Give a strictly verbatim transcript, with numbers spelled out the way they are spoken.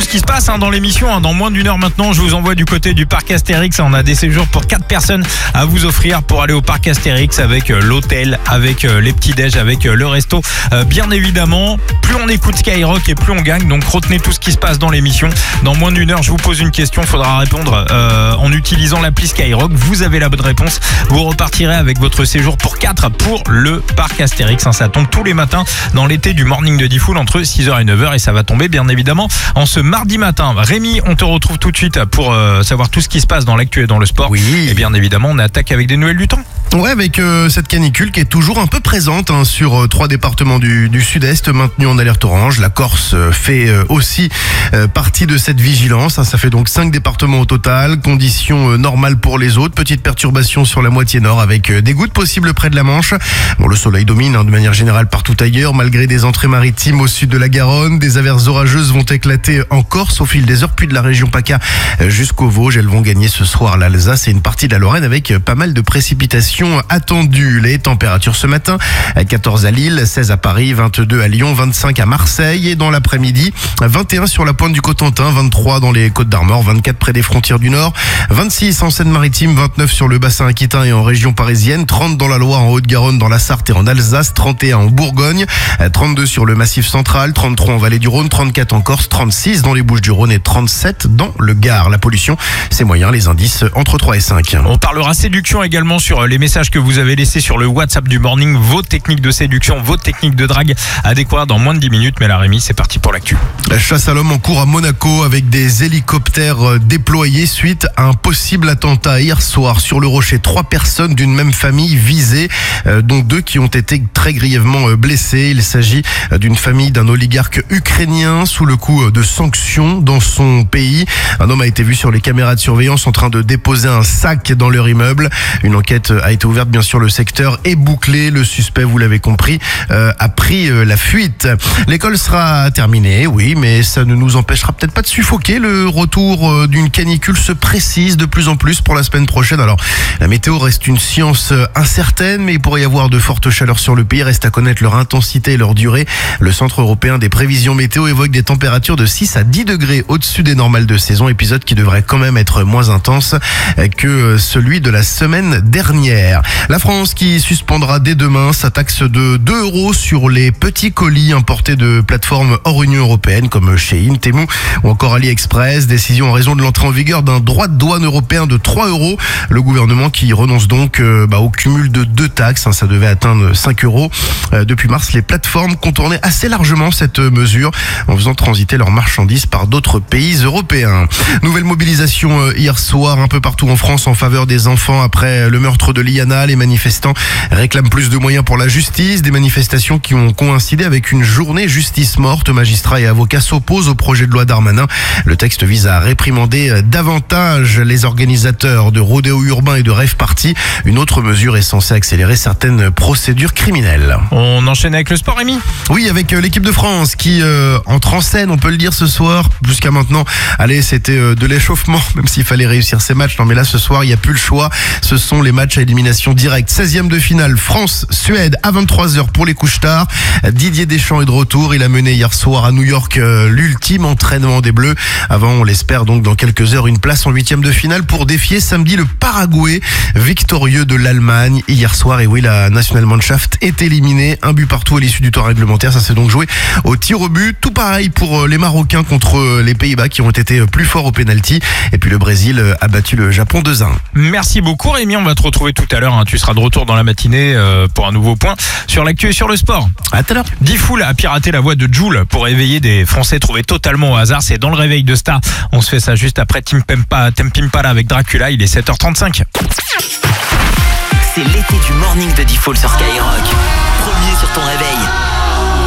ce qui se passe hein, dans l'émission. Hein. Dans moins d'une heure maintenant, je vous envoie du côté du parc Astérix. On a des séjours pour quatre personnes à vous offrir pour aller au parc Astérix avec euh, l'hôtel, avec euh, les petits-déj, avec euh, le resto. Euh, bien évidemment, plus on écoute Skyrock et plus on gagne. Donc retenez tout ce qui se passe dans l'émission. Dans moins d'une heure, je vous pose une question. Il faudra répondre euh, en utilisant l'appli Skyrock. Vous avez la bonne réponse. Vous repartirez avec votre séjour pour quatre pour le parc Astérix. Hein. Ça tombe tous les matins dans l'été du Morning de Diffoul entre six heures et neuf heures et ça va tomber bien évidemment en ce mardi matin. Rémi, on te retrouve tout de suite pour euh, savoir tout ce qui se passe dans l'actu et dans le sport. Oui. Et bien évidemment, on attaque avec des nouvelles du temps. Ouais, avec euh, cette canicule qui est toujours un peu présente hein, sur euh, trois départements du, du sud-est maintenus en alerte orange. La Corse euh, fait euh, aussi euh, partie de cette vigilance. Hein, ça fait donc cinq départements au total. Conditions euh, normales pour les autres. Petite perturbation sur la moitié nord avec euh, des gouttes possibles près de la Manche. Bon, le soleil domine hein, de manière générale partout ailleurs. Malgré des entrées maritimes au sud de la Garonne, des averses orageuses vont éclater en Corse au fil des heures, puis de la région PACA jusqu'au Vosges. Elles vont gagner ce soir l'Alsace et une partie de la Lorraine avec pas mal de précipitations attendues. Les températures ce matin, quatorze à Lille, seize à Paris, vingt-deux à Lyon, vingt-cinq à Marseille et dans l'après-midi, vingt et un sur la pointe du Cotentin, vingt-trois dans les Côtes d'Armor, vingt-quatre près des frontières du Nord, vingt-six en Seine-Maritime, vingt-neuf sur le bassin aquitain et en région parisienne, trente dans la Loire, en Haute-Garonne, dans la Sarthe et en Alsace, trente et un en Bourgogne, trente-deux sur le Massif central, trente-trois en Vallée du Rhône, trente-quatre en Corse, trente-six dans les Bouches-du-Rhône et trente-sept dans le Gard. La pollution, c'est moyen, les indices entre trois et cinq. On parlera séduction également sur les messages que vous avez laissés sur le WhatsApp du Morning, vos techniques de séduction, vos techniques de drague à découvrir dans moins de dix minutes. Mais la Rémi, c'est parti pour l'actu. La chasse à l'homme en cours à Monaco avec des hélicoptères déployés suite à un possible attentat hier soir sur le Rocher. Trois personnes d'une même famille visées, euh, dont deux qui ont été très grièvement blessées. Il s'agit d'une famille d'un oligarque ukrainien sous le coup de sanctions dans son pays. Un homme a été vu sur les caméras de surveillance en train de déposer un sac dans leur immeuble. Une enquête a été ouverte, bien sûr, le secteur est bouclé. Le suspect, vous l'avez compris, euh, a pris euh, la fuite. L'école sera terminée, oui, mais ça ne nous empêchera peut-être pas de suffoquer. Le retour euh, d'une canicule se précise de plus en plus pour la semaine prochaine. Alors, la météo reste une science euh, incertaine, mais il pourrait y avoir de fortes chaleurs sur le pays. Reste à connaître leur intensité et leur durée. Le Centre européen des prévisions météo évoque des températures de six à dix degrés au-dessus des normales de saison, épisode qui devrait quand même être moins intense que celui de la semaine dernière. La France qui suspendra dès demain sa taxe de deux euros sur les petits colis importés de plateformes hors Union européenne comme Shein, Temu ou encore AliExpress. Décision en raison de l'entrée en vigueur d'un droit de douane européen de trois euros. Le gouvernement qui renonce donc euh, bah, au cumul de deux taxes. Hein, ça devait atteindre cinq euros. Euh, depuis mars, les plateformes contournaient assez largement cette mesure en faisant transiter leurs marchandises par d'autres pays européens. Nouvelle mobilisation euh, hier soir un peu partout en France en faveur des enfants après le meurtre de Liana. Les manifestants réclament plus de moyens pour la justice. Des manifestations qui ont coïncidé avec une journée justice morte. Magistrats et avocats s'opposent au projet de loi Darmanin. Le texte vise à réprimander davantage les organisateurs de rodéos urbains et de rave party. Une autre mesure est censée accélérer certaines procédures criminelles. On enchaîne avec le sport, Rémi. Oui, avec l'équipe de France qui euh, entre en scène, on peut le dire ce soir. Jusqu'à maintenant, allez, c'était euh, de l'échauffement, même s'il fallait réussir ces matchs. Non, mais là, ce soir, il n'y a plus le choix. Ce sont les matchs à élimination directe. seizième de finale, France-Suède à vingt-trois heures pour les couches tard. Didier Deschamps est de retour. Il a mené hier soir à New York euh, l'ultime entraînement des Bleus. Avant, on l'espère donc dans quelques heures, une place en huitième de finale pour défier samedi le Paraguay, victorieux de l'Allemagne hier soir. Et oui, la Nationalmannschaft est éliminée. Un but partout à l'issue du temps réglementaire. Ça s'est donc joué au tir au but. Tout pareil pour les Marocains contre les Pays-Bas qui ont été plus forts au pénalty. Et puis le Brésil a battu le Japon deux un. Merci beaucoup, Rémi. On va te retrouver tout à l'heure. Hein. Tu seras de retour dans la matinée euh, pour un nouveau point sur l'actu et sur le sport. À tout à l'heure. Diffoul a piraté la voix de Jul pour réveiller des Français trouvés totalement au hasard. C'est dans le réveil de Star. On se fait ça juste après Tim Pempa, Tempimpala avec Dracula. Il est sept heures trente-cinq. C'est l'été du Morning de Diffoul sur Skyrock. Premier sur ton réveil.